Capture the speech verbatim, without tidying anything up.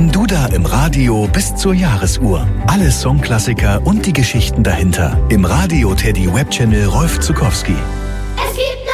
Von Duda im Radio bis zur Jahresuhr. Alle Songklassiker und die Geschichten dahinter. Im Radio Teddy Webchannel Rolf Zukowski. Es gibt